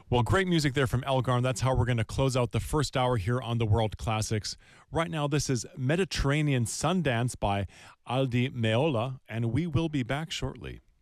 Well, great music there from Elgar, and that's how we're going to close out the first hour here on the World Classics. Right now, this is Mediterranean Sundance by Aldi Meola, and we will be back shortly.